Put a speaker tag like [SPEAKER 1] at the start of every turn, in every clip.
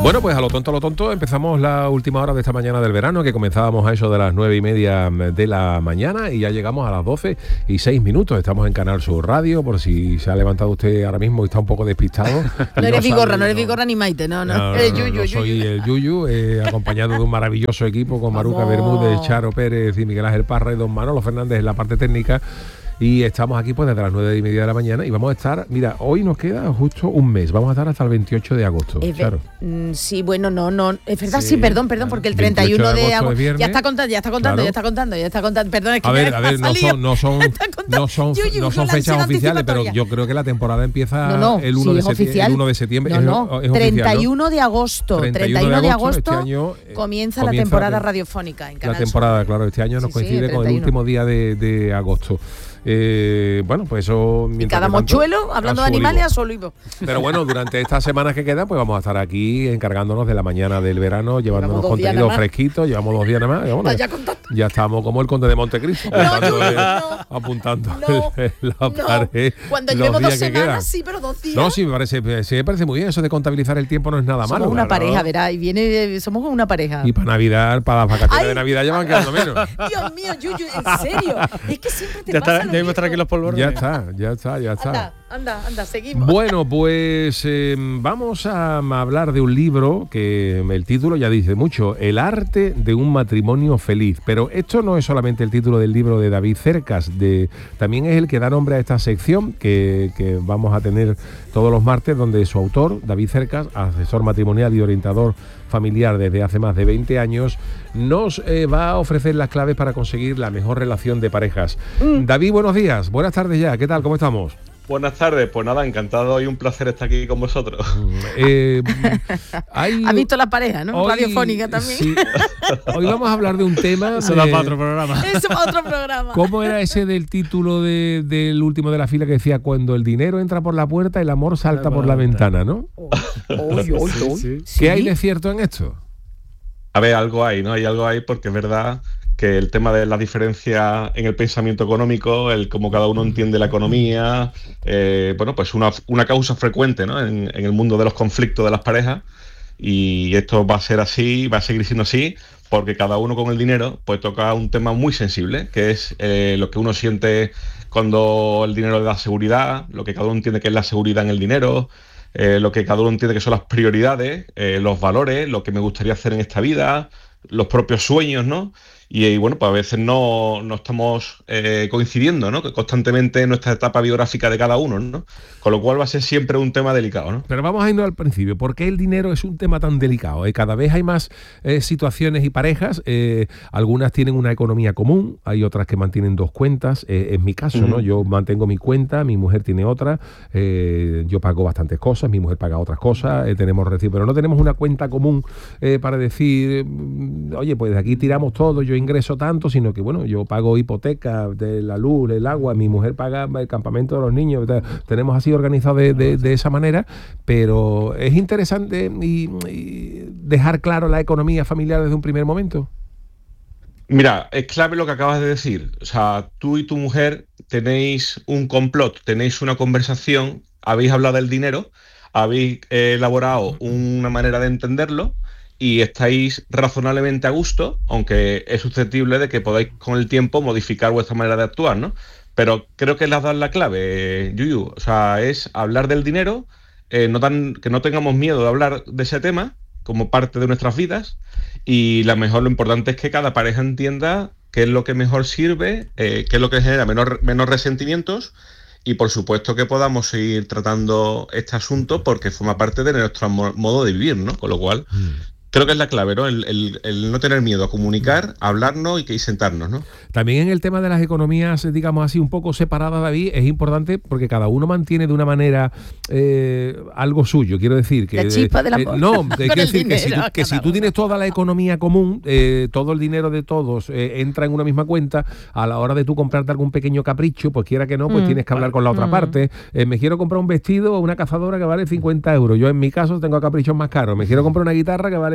[SPEAKER 1] Bueno, pues a lo tonto, empezamos la última hora de esta mañana del verano, que comenzábamos a eso de las 9:30 de la mañana y ya llegamos a las 12:06. Estamos en Canal Sur Radio, por si se ha levantado usted ahora mismo y está un poco despistado.
[SPEAKER 2] No eres Vigorra ni Maite, no. Eres Yuyu.
[SPEAKER 1] Soy el Yuyu, acompañado de un maravilloso equipo con Maruca Bermúdez, Charo Pérez y Miguel Ángel Parra y don Manolo Fernández en la parte técnica. Y estamos aquí pues desde las 9:30 de la mañana y vamos a estar, mira, hoy nos queda justo un mes, vamos a estar hasta el 28 de agosto. Claro.
[SPEAKER 2] Sí, bueno, no, es verdad, sí, perdón, porque el 31 de agosto ya está contando, perdón, es que
[SPEAKER 1] a ver, no son fechas oficiales, pero yo creo que la temporada empieza el 1 de septiembre.
[SPEAKER 2] Es 31
[SPEAKER 1] oficial,
[SPEAKER 2] de agosto, 31 de agosto este año, comienza la temporada radiofónica en Canal Sur.
[SPEAKER 1] La temporada, claro, este año nos coincide con el último día de agosto. Bueno, pues eso.
[SPEAKER 2] Y cada mochuelo, hablando de animales, a su olivo.
[SPEAKER 1] Pero bueno, durante estas semanas que quedan, pues vamos a estar aquí encargándonos de la mañana del verano, llevándonos contenido fresquito. Llevamos 2 días nada más. Bueno, ya estamos como el conde de Montecristo, apuntando la pared.
[SPEAKER 2] Cuando llevemos 2 semanas, sí, pero 2 días.
[SPEAKER 1] No, sí, me parece muy bien. Eso de contabilizar el tiempo no es nada malo.
[SPEAKER 2] Somos una pareja, verá, somos una pareja.
[SPEAKER 1] Y para Navidad, para las vacaciones de Navidad ya van quedando menos.
[SPEAKER 2] Dios mío, Yuyu, en serio. Es que siempre te pasa.
[SPEAKER 3] Ya hemos traído aquí los polvorones.
[SPEAKER 1] Ya está.
[SPEAKER 2] Anda, seguimos.
[SPEAKER 1] Bueno, pues vamos a hablar de un libro que el título ya dice mucho, El arte de un matrimonio feliz. Pero esto no es solamente el título del libro de David Cercas, también es el que da nombre a esta sección que vamos a tener todos los martes, donde su autor, David Cercas, asesor matrimonial y orientador familiar desde hace más de 20 años, nos va a ofrecer las claves para conseguir la mejor relación de parejas. David, buenos días, buenas tardes ya, ¿qué tal? ¿Cómo estamos?
[SPEAKER 4] Buenas tardes, pues nada, encantado y un placer estar aquí con vosotros.
[SPEAKER 2] ¿Has visto la pareja, no? Radiofónica también.
[SPEAKER 1] Sí. Hoy vamos a hablar de un tema.
[SPEAKER 3] Eso va para otro programa.
[SPEAKER 1] ¿Cómo era ese del título del último de la fila que decía, cuando el dinero entra por la puerta, el amor salta por la ventana, ¿no? ¿Qué hay de cierto en esto?
[SPEAKER 4] A ver, algo hay, ¿no? Hay algo ahí porque es verdad que el tema de la diferencia en el pensamiento económico, el cómo cada uno entiende la economía, bueno, pues una causa frecuente, ¿no? en el mundo de los conflictos de las parejas, y esto va a ser así, va a seguir siendo así, porque cada uno con el dinero pues toca un tema muy sensible, que es lo que uno siente cuando el dinero le da seguridad, lo que cada uno entiende que es la seguridad en el dinero, lo que cada uno entiende que son las prioridades, los valores, lo que me gustaría hacer en esta vida, los propios sueños, ¿no? Y bueno, pues a veces no estamos coincidiendo, ¿no? Que constantemente en nuestra etapa biográfica de cada uno, ¿no? Con lo cual va a ser siempre un tema delicado, ¿no?
[SPEAKER 1] Pero vamos a irnos al principio. ¿Por qué el dinero es un tema tan delicado? Cada vez hay más situaciones y parejas. Algunas tienen una economía común, hay otras que mantienen 2 cuentas. Es mi caso, ¿no? Yo mantengo mi cuenta, mi mujer tiene otra. Yo pago bastantes cosas, mi mujer paga otras cosas. Tenemos recibo, pero no tenemos una cuenta común para decir, oye, pues de aquí tiramos todo, yo ingreso tanto, sino que bueno, yo pago hipoteca de la luz, el agua, mi mujer paga el campamento de los niños, tenemos así organizado de esa manera, pero es interesante y dejar claro la economía familiar desde un primer momento.
[SPEAKER 4] Mira, es clave lo que acabas de decir, o sea, tú y tu mujer tenéis un complot, tenéis una conversación, habéis hablado del dinero, habéis elaborado una manera de entenderlo, y estáis razonablemente a gusto, aunque es susceptible de que podáis con el tiempo modificar vuestra manera de actuar, ¿no? Pero creo que las das la clave, Yuyu. O sea, es hablar del dinero, que no tengamos miedo de hablar de ese tema como parte de nuestras vidas, y lo importante es que cada pareja entienda qué es lo que mejor sirve, qué es lo que genera menos resentimientos, y por supuesto que podamos seguir tratando este asunto porque forma parte de nuestro modo de vivir, ¿no? Con lo cual creo que es la clave, ¿no? El no tener miedo a comunicar, a hablarnos y sentarnos, ¿no?
[SPEAKER 1] También en el tema de las economías, digamos así, un poco separadas, David, es importante porque cada uno mantiene de una manera algo suyo. Quiero decir que...
[SPEAKER 2] La chispa del amor.
[SPEAKER 1] No, quiero decir que si tú tienes toda la economía común, todo el dinero de todos entra en una misma cuenta, a la hora de tú comprarte algún pequeño capricho, pues quiera que no, pues tienes que hablar con la otra parte. Me quiero comprar un vestido o una cazadora que vale 50 euros. Yo en mi caso tengo caprichos más caros. Me quiero comprar una guitarra que vale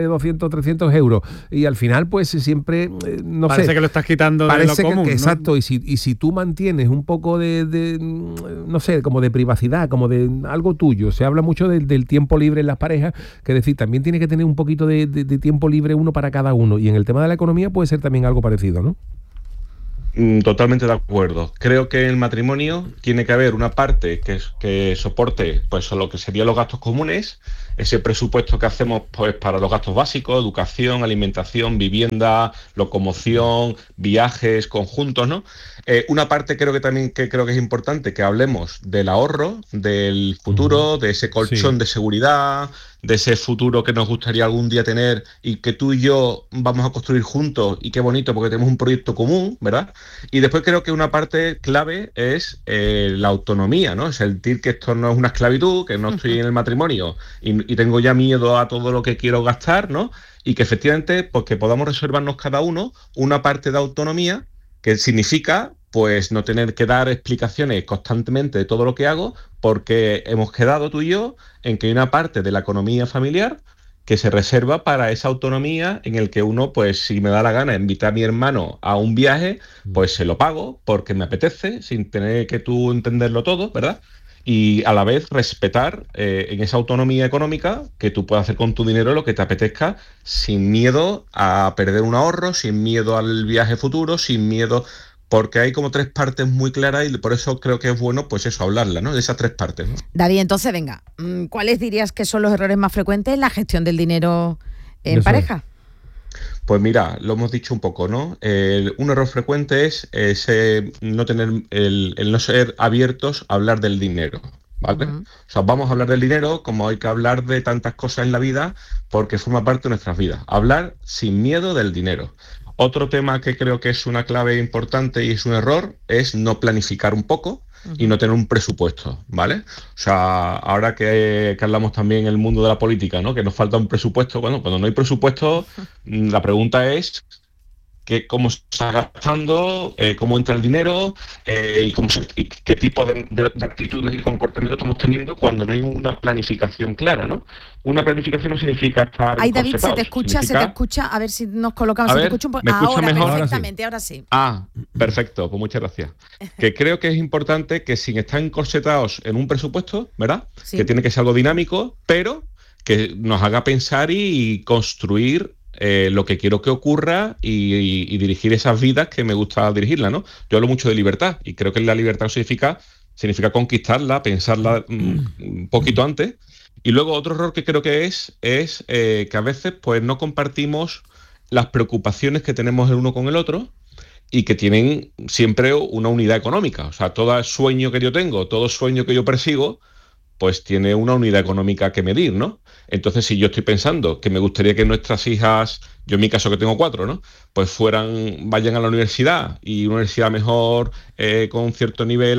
[SPEAKER 1] de 200, 300 euros. Y al final, pues siempre, no
[SPEAKER 3] parece
[SPEAKER 1] sé.
[SPEAKER 3] Parece que lo estás quitando de lo común, ¿no?
[SPEAKER 1] Exacto, y si tú mantienes un poco de, no sé, como de privacidad, como de algo tuyo. Se habla mucho del tiempo libre en las parejas, que es decir, también tiene que tener un poquito de tiempo libre uno para cada uno. Y en el tema de la economía puede ser también algo parecido, ¿no?
[SPEAKER 4] Totalmente de acuerdo. Creo que en el matrimonio tiene que haber una parte que soporte pues lo que serían los gastos comunes, ese presupuesto que hacemos pues para los gastos básicos, educación, alimentación, vivienda, locomoción, viajes conjuntos, ¿no? Una parte creo que es importante que hablemos del ahorro, del futuro, de ese colchón de seguridad, de ese futuro que nos gustaría algún día tener y que tú y yo vamos a construir juntos, y qué bonito porque tenemos un proyecto común, ¿verdad? Y después creo que una parte clave es la autonomía, ¿no? Es sentir que esto no es una esclavitud, que no estoy en el matrimonio y tengo ya miedo a todo lo que quiero gastar, ¿no? Y que efectivamente pues que podamos reservarnos cada uno una parte de autonomía, que significa pues no tener que dar explicaciones constantemente de todo lo que hago, porque hemos quedado tú y yo en que hay una parte de la economía familiar que se reserva para esa autonomía, en el que uno, pues si me da la gana invitar a mi hermano a un viaje, pues se lo pago porque me apetece, sin tener que tú entenderlo todo, ¿verdad? Y a la vez respetar en esa autonomía económica que tú puedas hacer con tu dinero lo que te apetezca, sin miedo a perder un ahorro, sin miedo al viaje futuro, sin miedo... Porque hay como tres partes muy claras y por eso creo que es bueno, pues eso, hablarla, ¿no? De esas tres partes, ¿no?
[SPEAKER 2] David, entonces, venga, ¿cuáles dirías que son los errores más frecuentes en la gestión del dinero en pareja?
[SPEAKER 4] Pues mira, lo hemos dicho un poco, ¿no? Un error frecuente es no tener el no ser abiertos a hablar del dinero, ¿vale? O sea, vamos a hablar del dinero como hay que hablar de tantas cosas en la vida, porque forma parte de nuestras vidas. Hablar sin miedo del dinero. Otro tema que creo que es una clave importante y es un error es no planificar un poco y no tener un presupuesto, ¿vale? O sea, ahora que hablamos también en el mundo de la política, ¿no? Que nos falta un presupuesto. Bueno, cuando no hay presupuesto, la pregunta es cómo se está gastando, cómo entra el dinero y qué tipo de actitudes y comportamientos estamos teniendo cuando no hay una planificación clara, ¿no? Una planificación no significa estar...
[SPEAKER 2] Ay, David, se te escucha, a ver si nos colocamos,
[SPEAKER 4] se
[SPEAKER 2] te escucha un poco.
[SPEAKER 4] ¿Me escucha mejor?
[SPEAKER 2] Perfectamente, ahora sí.
[SPEAKER 4] Ah, perfecto, pues muchas gracias. Que creo que es importante que sin estar encorsetados en un presupuesto, ¿verdad? Sí. Que tiene que ser algo dinámico, pero que nos haga pensar y construir lo que quiero que ocurra y dirigir esas vidas que me gusta dirigirlas, ¿no? Yo hablo mucho de libertad y creo que la libertad significa conquistarla, pensarla un poquito antes. Y luego otro error que creo que es que a veces pues no compartimos las preocupaciones que tenemos el uno con el otro y que tienen siempre una unidad económica. O sea, todo sueño que yo tengo, todo sueño que yo persigo, pues tiene una unidad económica que medir, ¿no? Entonces, si yo estoy pensando que me gustaría que nuestras hijas, yo en mi caso que tengo 4, ¿no? Pues vayan a la universidad y una universidad mejor con cierto nivel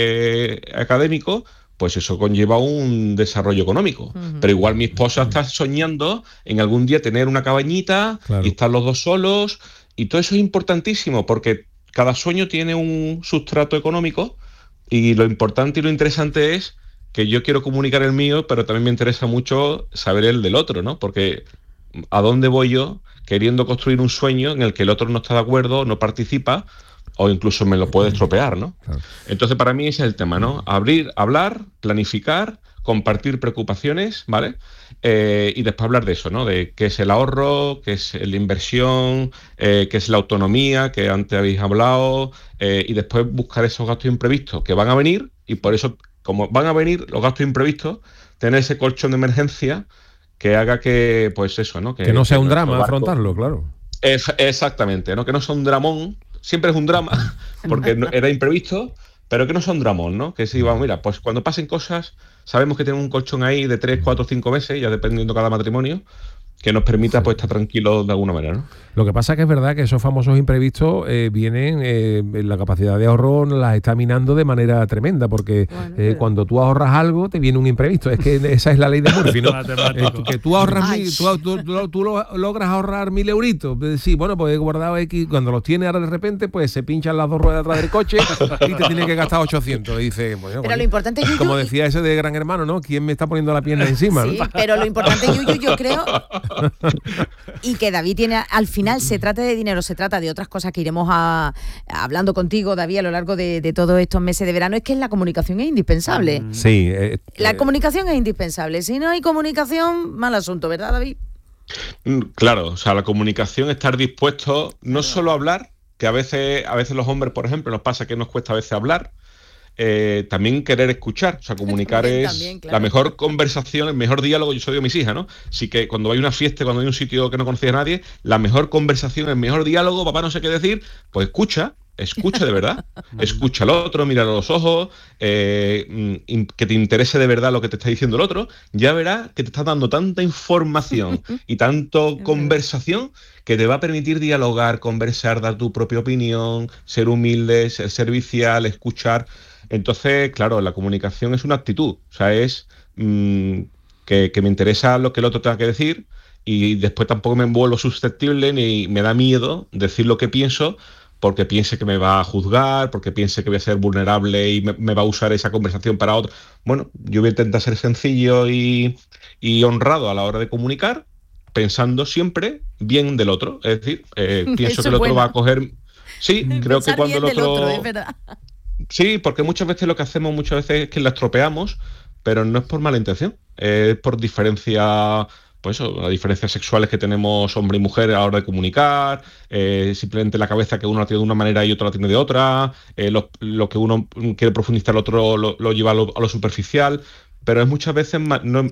[SPEAKER 4] académico, pues eso conlleva un desarrollo económico. Pero igual mi esposa está soñando en algún día tener una cabañita y estar los dos solos, y todo eso es importantísimo porque cada sueño tiene un sustrato económico y lo importante y lo interesante es que yo quiero comunicar el mío, pero también me interesa mucho saber el del otro, ¿no? Porque ¿a dónde voy yo queriendo construir un sueño en el que el otro no está de acuerdo, no participa o incluso me lo puede estropear, ¿no? Claro. Entonces, para mí ese es el tema, ¿no? Hablar, planificar, compartir preocupaciones, ¿vale? Y después hablar de eso, ¿no? De qué es el ahorro, qué es la inversión, qué es la autonomía, que antes habéis hablado, y después buscar esos gastos imprevistos que van a venir, y por eso, como van a venir los gastos imprevistos, tener ese colchón de emergencia que haga que, pues eso, ¿no?
[SPEAKER 1] Que no sea un drama afrontarlo, claro.
[SPEAKER 4] Exactamente, ¿no? Que no sea un dramón, siempre es un drama, porque era imprevisto, pero que no sea un dramón, ¿no? Que si, vamos, mira, pues cuando pasen cosas, sabemos que tenemos un colchón ahí de 3, 4, 5 meses, ya dependiendo de cada matrimonio, que nos permita pues estar tranquilos de alguna manera, ¿no?
[SPEAKER 1] Lo que pasa es que es verdad que esos famosos imprevistos vienen, la capacidad de ahorro las está minando de manera tremenda, porque cuando tú ahorras algo te viene un imprevisto. Es que esa es la ley de Murphy, ¿no? Que tú ahorras tú logras ahorrar 1.000 euritos. Sí, bueno, pues he guardado X, cuando los tienes ahora de repente, pues se pinchan las dos ruedas atrás del coche y te tienes que gastar 800. Y dices,
[SPEAKER 2] pero lo importante, Yuyu,
[SPEAKER 1] como decía ese de Gran Hermano, ¿no? ¿Quién me está poniendo la pierna encima?
[SPEAKER 2] Sí,
[SPEAKER 1] ¿no?
[SPEAKER 2] Pero lo importante, Yuyu, yo creo Y que David tiene, al final, se trata de dinero, se trata de otras cosas que iremos hablando contigo, David, a lo largo de todos estos meses de verano, es que la comunicación es indispensable.
[SPEAKER 1] Sí.
[SPEAKER 2] La comunicación es indispensable. Si no hay comunicación, mal asunto, ¿verdad, David?
[SPEAKER 4] Claro, o sea, la comunicación, estar dispuesto no solo a hablar, que a veces los hombres, por ejemplo, nos pasa que nos cuesta a veces hablar, también querer escuchar, o sea, comunicar también, claro. La mejor conversación, el mejor diálogo. Yo soy de mis hijas, ¿no? Así que cuando hay una fiesta, cuando hay un sitio que no conocía a nadie, la mejor conversación, el mejor diálogo, papá no sé qué decir, pues escucha de verdad, escucha al otro, mira a los ojos, que te interese de verdad lo que te está diciendo el otro, ya verás que te está dando tanta información y tanto conversación que te va a permitir dialogar, conversar, dar tu propia opinión, ser humilde, ser servicial, escuchar. Entonces, claro, la comunicación es una actitud, o sea, es que me interesa lo que el otro tenga que decir y después tampoco me vuelvo susceptible ni me da miedo decir lo que pienso, porque piense que me va a juzgar, porque piense que voy a ser vulnerable y me va a usar esa conversación para otro. Bueno, yo voy a intentar ser sencillo y honrado a la hora de comunicar, pensando siempre bien del otro. Es decir, pienso que el otro va a coger... Sí, creo que cuando el otro...
[SPEAKER 2] es verdad.
[SPEAKER 4] Sí, porque muchas veces lo que hacemos es que la estropeamos, pero no es por mala intención, es por diferencia... Pues eso, las diferencias sexuales que tenemos hombre y mujer a la hora de comunicar, simplemente la cabeza que uno la tiene de una manera y otro la tiene de otra, lo que uno quiere profundizar, el otro lo lleva a lo superficial, pero es muchas veces no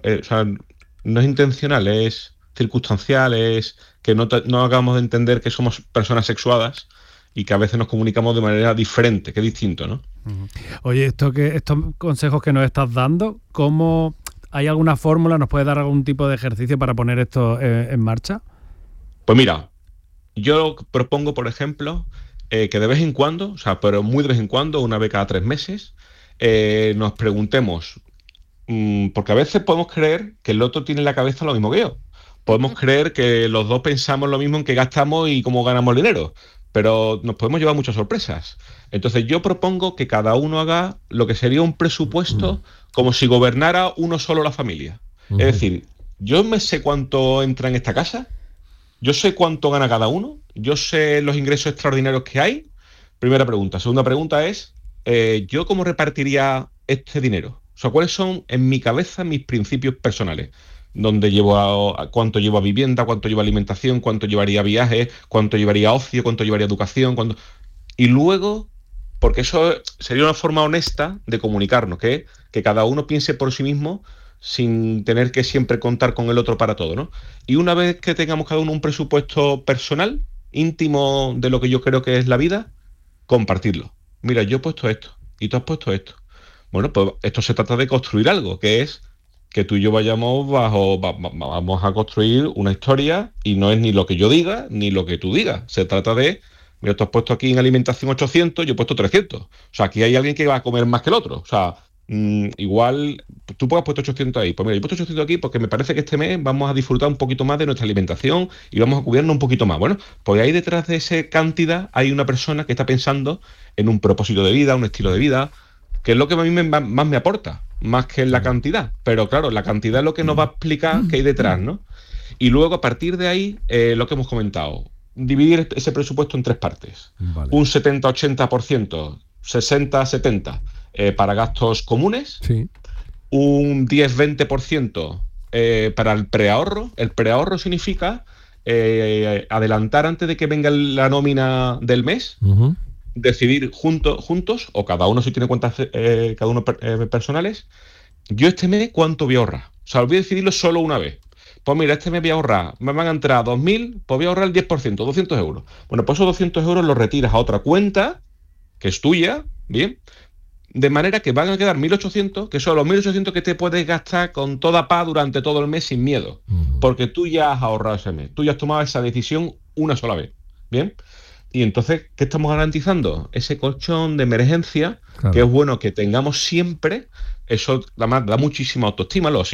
[SPEAKER 4] es intencional, es circunstancial, es que no hagamos de entender que somos personas sexuadas y que a veces nos comunicamos de manera diferente, que es distinto, ¿no?
[SPEAKER 3] Oye, estos consejos que nos estás dando, ¿cómo...? ¿Hay alguna fórmula? ¿Nos puede dar algún tipo de ejercicio para poner esto en marcha?
[SPEAKER 4] Pues mira, yo propongo, por ejemplo, que de vez en cuando, o sea, pero muy de vez en cuando, una vez cada 3 meses, nos preguntemos, porque a veces podemos creer que el otro tiene en la cabeza lo mismo que yo. Podemos creer que los dos pensamos lo mismo en qué gastamos y cómo ganamos dinero, pero nos podemos llevar muchas sorpresas. Entonces yo propongo que cada uno haga lo que sería un presupuesto como si gobernara uno solo la familia. Es decir, yo me sé cuánto entra en esta casa, yo sé cuánto gana cada uno, yo sé los ingresos extraordinarios que hay. Primera pregunta. Segunda pregunta es, ¿yo cómo repartiría este dinero? O sea, ¿cuáles son en mi cabeza mis principios personales? Donde cuánto llevo a vivienda, cuánto llevo a alimentación, cuánto llevaría a viajes, cuánto llevaría a ocio, cuánto llevaría a educación, y luego, porque eso sería una forma honesta de comunicarnos, que cada uno piense por sí mismo sin tener que siempre contar con el otro para todo, ¿no? Y una vez que tengamos cada uno un presupuesto personal, íntimo de lo que yo creo que es la vida, compartirlo. Mira, yo he puesto esto y tú has puesto esto. Bueno, pues esto se trata de construir algo, que es que tú y yo vamos a construir una historia y no es ni lo que yo diga ni lo que tú digas. Se trata de, mira, tú has puesto aquí en alimentación 800, yo he puesto 300. O sea, aquí hay alguien que va a comer más que el otro. O sea, igual, tú has puesto 800 ahí. Pues mira, yo he puesto 800 aquí porque me parece que este mes vamos a disfrutar un poquito más de nuestra alimentación y vamos a cubrirnos un poquito más. Bueno, pues ahí detrás de esa cantidad hay una persona que está pensando en un propósito de vida, un estilo de vida, que es lo que a mí más me aporta, más que la cantidad. Pero claro, la cantidad es lo que nos va a explicar qué hay detrás, ¿no? Y luego, a partir de ahí, lo que hemos comentado, dividir ese presupuesto en 3 partes. Vale. Un 70-80%, 60-70 para gastos comunes, sí. Un 10-20% para el preahorro. El preahorro significa adelantar antes de que venga la nómina del mes, decidir juntos, o cada uno si tiene cuentas personales, yo este mes cuánto voy a ahorrar. O sea, voy a decidirlo solo una vez. Pues mira, este mes voy a ahorrar, me van a entrar 2.000, pues voy a ahorrar el 10%, 200 euros. Bueno, pues esos 200 euros los retiras a otra cuenta, que es tuya, ¿bien? De manera que van a quedar 1.800, que son los 1.800 que te puedes gastar con toda paz durante todo el mes sin miedo. Porque tú ya has ahorrado ese mes, tú ya has tomado esa decisión una sola vez, ¿bien? Y entonces, ¿qué estamos garantizando? Ese colchón de emergencia, claro, que es bueno que tengamos siempre. Eso además da muchísima autoestima.